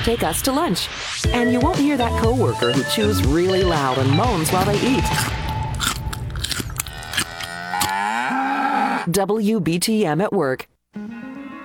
take us to lunch. And you won't hear that coworker who chews really loud and moans while they eat. WBTM at Work.